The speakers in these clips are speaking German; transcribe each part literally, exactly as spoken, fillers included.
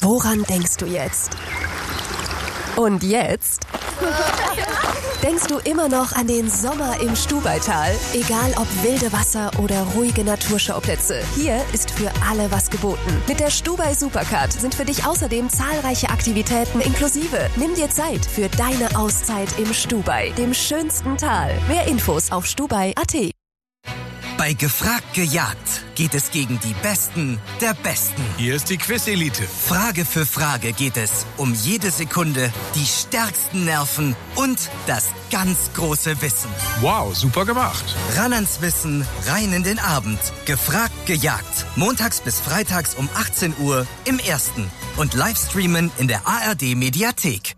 Woran denkst du jetzt? Und jetzt? Denkst du immer noch an den Sommer im Stubaital? Egal ob wilde Wasser oder ruhige Naturschauplätze, hier ist für alle was geboten. Mit der Stubai Supercard sind für dich außerdem zahlreiche Aktivitäten inklusive. Nimm dir Zeit für deine Auszeit im Stubai, dem schönsten Tal. Mehr Infos auf stubai punkt at. Bei Gefragt gejagt geht es gegen die Besten der Besten. Hier ist die Quiz-Elite. Frage für Frage geht es um jede Sekunde, die stärksten Nerven und das ganz große Wissen. Wow, super gemacht. Ran ans Wissen, rein in den Abend. Gefragt gejagt. Montags bis freitags um achtzehn Uhr im Ersten. Und Livestreamen in der A R D-Mediathek.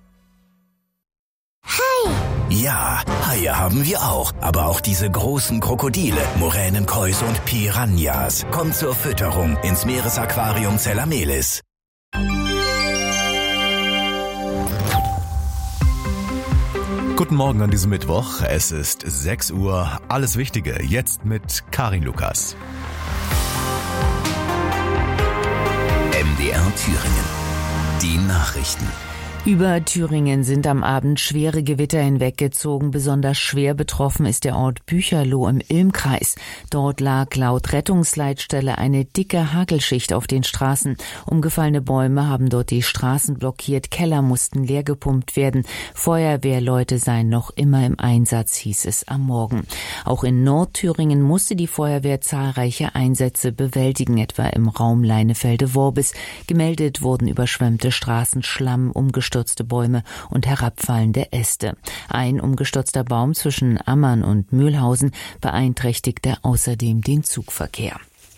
Hi! Ja, Haie haben wir auch. Aber auch diese großen Krokodile, Moränenkäuse und Piranhas. Kommt zur Fütterung ins Meeresaquarium Zellamelis. Guten Morgen an diesem Mittwoch. Es ist sechs Uhr. Alles Wichtige jetzt mit Karin Lukas. M D R Thüringen. Die Nachrichten. Über Thüringen sind am Abend schwere Gewitter hinweggezogen. Besonders schwer betroffen ist der Ort Bücherloh im Ilmkreis. Dort lag laut Rettungsleitstelle eine dicke Hagelschicht auf den Straßen. Umgefallene Bäume haben dort die Straßen blockiert. Keller mussten leer gepumpt werden. Feuerwehrleute seien noch immer im Einsatz, hieß es am Morgen. Auch in Nordthüringen musste die Feuerwehr zahlreiche Einsätze bewältigen, etwa im Raum Leinefelde-Worbis. Gemeldet wurden überschwemmte Straßen, Schlamm, umgestürzte Umgestürzte Bäume und herabfallende Äste. Ein umgestürzter Baum zwischen Ammann und Mühlhausen beeinträchtigte außerdem den Zugverkehr.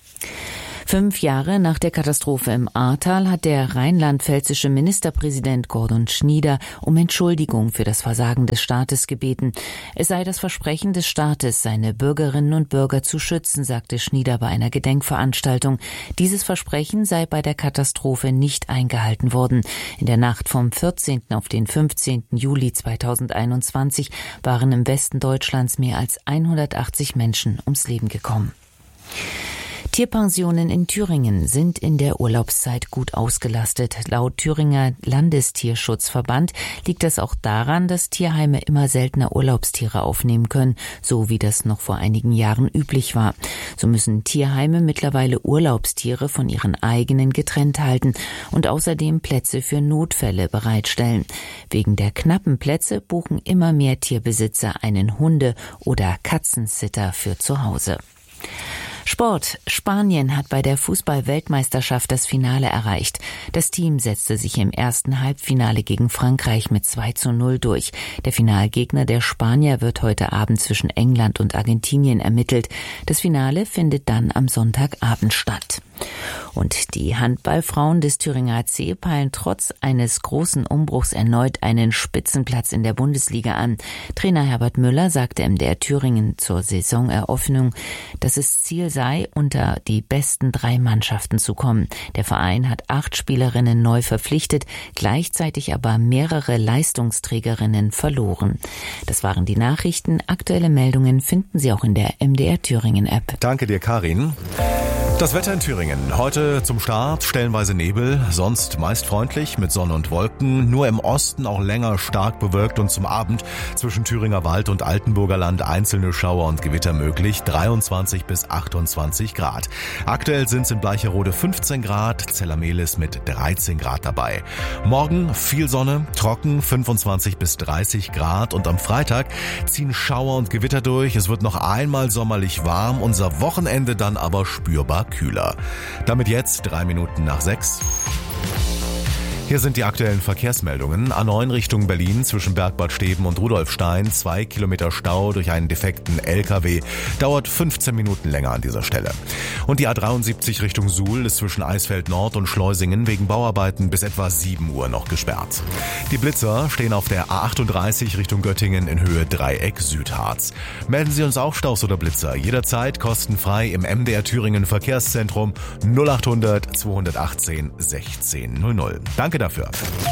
Fünf Jahre nach der Katastrophe im Ahrtal hat der rheinland-pfälzische Ministerpräsident Gordon Schnieder um Entschuldigung für das Versagen des Staates gebeten. Es sei das Versprechen des Staates, seine Bürgerinnen und Bürger zu schützen, sagte Schnieder bei einer Gedenkveranstaltung. Dieses Versprechen sei bei der Katastrophe nicht eingehalten worden. In der Nacht vom vierzehnten auf den fünfzehnten Juli zweitausendeinundzwanzig waren im Westen Deutschlands mehr als hundertachtzig Menschen ums Leben gekommen. Tierpensionen in Thüringen sind in der Urlaubszeit gut ausgelastet. Laut Thüringer Landestierschutzverband liegt das auch daran, dass Tierheime immer seltener Urlaubstiere aufnehmen können, so wie das noch vor einigen Jahren üblich war. So müssen Tierheime mittlerweile Urlaubstiere von ihren eigenen getrennt halten und außerdem Plätze für Notfälle bereitstellen. Wegen der knappen Plätze buchen immer mehr Tierbesitzer einen Hunde- oder Katzensitter für zu Hause. Sport. Spanien hat bei der Fußball-Weltmeisterschaft das Finale erreicht. Das Team setzte sich im ersten Halbfinale gegen Frankreich mit zwei zu null durch. Der Finalgegner der Spanier wird heute Abend zwischen England und Argentinien ermittelt. Das Finale findet dann am Sonntagabend statt. Und die Handballfrauen des Thüringer A C peilen trotz eines großen Umbruchs erneut einen Spitzenplatz in der Bundesliga an. Trainer Herbert Müller sagte M D R Thüringen zur Saisoneröffnung, dass es Ziel sei, unter die besten drei Mannschaften zu kommen. Der Verein hat acht Spielerinnen neu verpflichtet, gleichzeitig aber mehrere Leistungsträgerinnen verloren. Das waren die Nachrichten. Aktuelle Meldungen finden Sie auch in der M D R Thüringen App. Danke dir, Karin. Das Wetter in Thüringen. Heute zum Start stellenweise Nebel, sonst meist freundlich mit Sonne und Wolken. Nur im Osten auch länger stark bewölkt und zum Abend zwischen Thüringer Wald und Altenburger Land einzelne Schauer und Gewitter möglich. dreiundzwanzig bis achtundzwanzig Grad. Aktuell sind es in Bleicherode fünfzehn Grad, Zellamelis mit dreizehn Grad dabei. Morgen viel Sonne, trocken, fünfundzwanzig bis dreißig Grad und am Freitag ziehen Schauer und Gewitter durch. Es wird noch einmal sommerlich warm, unser Wochenende dann aber spürbar kühler. Damit jetzt drei Minuten nach sechs. Hier sind die aktuellen Verkehrsmeldungen. A neun Richtung Berlin zwischen Bergbad Steben und Rudolfstein. Zwei Kilometer Stau durch einen defekten L K W. Dauert fünfzehn Minuten länger an dieser Stelle. Und die A dreiundsiebzig Richtung Suhl ist zwischen Eisfeld Nord und Schleusingen wegen Bauarbeiten bis etwa sieben Uhr noch gesperrt. Die Blitzer stehen auf der A achtunddreißig Richtung Göttingen in Höhe Dreieck Südharz. Melden Sie uns auch Staus oder Blitzer. Jederzeit kostenfrei im M D R Thüringen Verkehrszentrum null achthundert zweihundertachtzehn sechzehn null null. Danke dafür.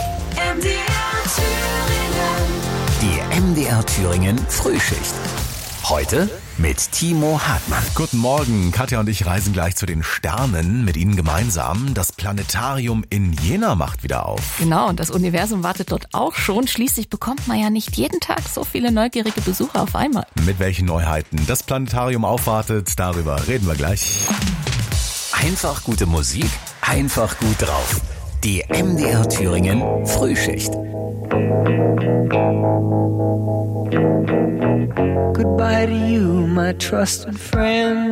M D R Thüringen. Die M D R Thüringen Frühschicht. Heute mit Timo Hartmann. Guten Morgen, Katja und ich reisen gleich zu den Sternen mit Ihnen gemeinsam. Das Planetarium in Jena macht wieder auf. Genau, und das Universum wartet dort auch schon. Schließlich bekommt man ja nicht jeden Tag so viele neugierige Besucher auf einmal. Mit welchen Neuheiten das Planetarium aufwartet, darüber reden wir gleich. Einfach gute Musik, einfach gut drauf. Die M D R Thüringen Frühschicht. Goodbye to you, my trusted friend.